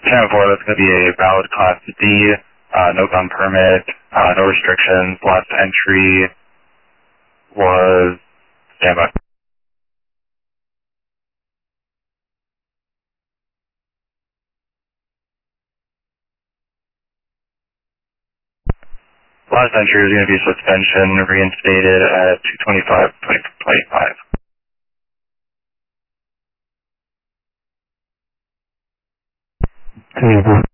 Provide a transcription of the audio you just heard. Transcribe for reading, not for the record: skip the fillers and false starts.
Channel 4, that's going to be a valid Class D, no gun permit, no restrictions. Last entry was standby. Last entry is going to be suspension reinstated at 225.25.